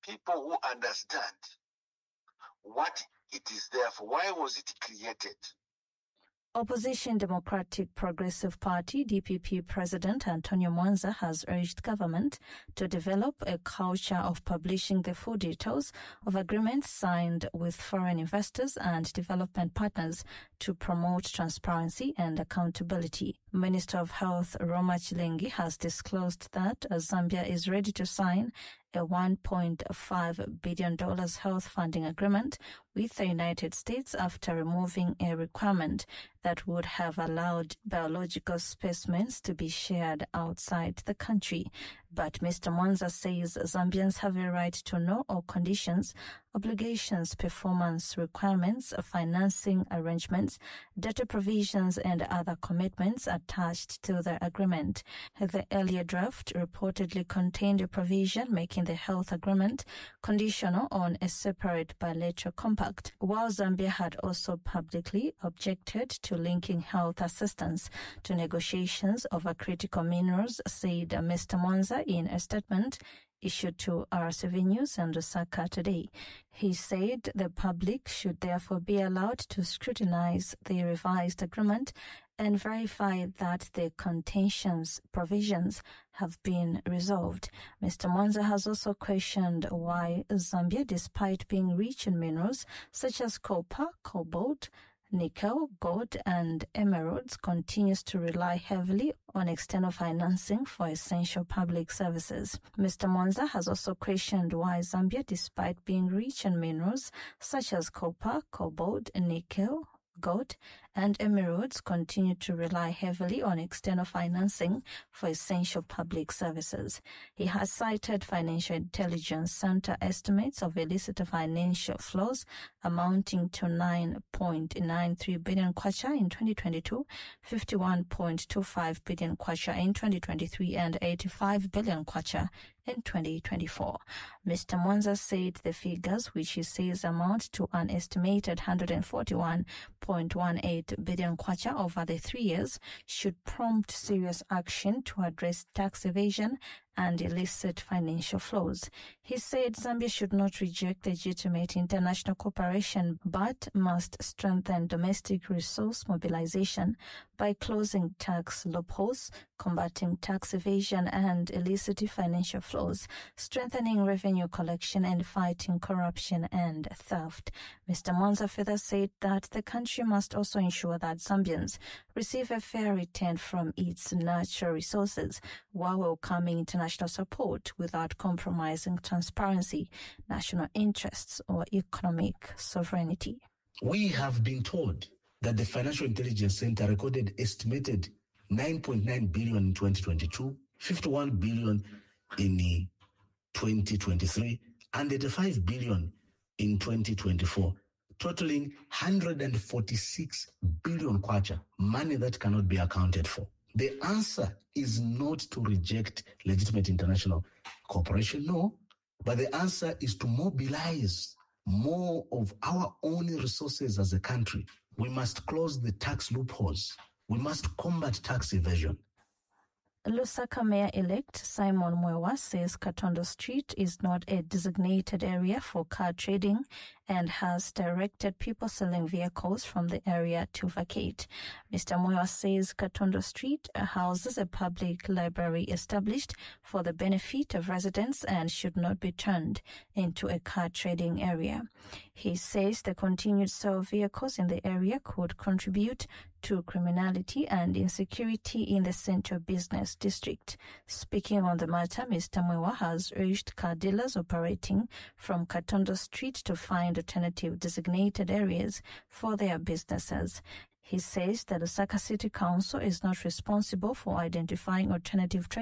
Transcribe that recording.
people who understand what it is there for. Why was it created? Opposition Democratic Progressive Party DPP President Antonio Mwanza has urged government to develop a culture of publishing the full details of agreements signed with foreign investors and development partners to promote transparency and accountability. Minister of Health Roma Chilengi has disclosed that Zambia is ready to sign a $1.5 billion health funding agreement with the United States after removing a requirement that would have allowed biological specimens to be shared outside the country. But Mr. Mwanza says Zambians have a right to know all conditions, obligations, performance requirements, financing arrangements, data provisions, and other commitments attached to the agreement. The earlier draft reportedly contained a provision making the health agreement conditional on a separate bilateral compact, while Zambia had also publicly objected to linking health assistance to negotiations over critical minerals, said Mr. Mwanza in a statement issued to RCV News and Lusaka today. He said the public should therefore be allowed to scrutinize the revised agreement and verify that the contentions provisions have been resolved. Mr. Mwanza has also questioned why Zambia, despite being rich in minerals such as copper, cobalt, nickel, gold, and emeralds, continues to rely heavily on external financing for essential public services. Mr. Mwanza has also questioned why Zambia, despite being rich in minerals such as copper, cobalt, nickel, gold, and emeralds, continue to rely heavily on external financing for essential public services. He has cited Financial Intelligence Center estimates of illicit financial flows amounting to 9.93 billion kwacha in 2022, 51.25 billion kwacha in 2023, and 85 billion kwacha in 2024. Mr. Mwanza said the figures, which he says amount to an estimated 141.18 billion kwacha over the 3 years, should prompt serious action to address tax evasion and illicit financial flows. He said Zambia should not reject legitimate international cooperation but must strengthen domestic resource mobilization by closing tax loopholes, combating tax evasion and illicit financial flows, strengthening revenue collection, and fighting corruption and theft. Mr. Mwanza further said that the country must also ensure that Zambians receive a fair return from its natural resources while welcoming international support without compromising transparency, national interests, or economic sovereignty. We have been told that the Financial Intelligence Center recorded estimated 9.9 billion in 2022, 51 billion in 2023, and 85 billion in 2024, totaling 146 billion kwacha, money that cannot be accounted for. The answer is not to reject legitimate international cooperation, no, but the answer is to mobilize more of our own resources as a country. We must close the tax loopholes. We must combat tax evasion. Lusaka Mayor-elect Simon Mwewa says Katondo Street is not a designated area for car trading and has directed people selling vehicles from the area to vacate. Mr. Mwewa says Katondo Street houses a public library established for the benefit of residents and should not be turned into a car trading area. He says the continued sale of vehicles in the area could contribute to criminality and insecurity in the central business district. Speaking on the matter, Mr. Mwewa has urged car dealers operating from Katondo Street to find alternative designated areas for their businesses. He says that the Lusaka City Council is not responsible for identifying alternative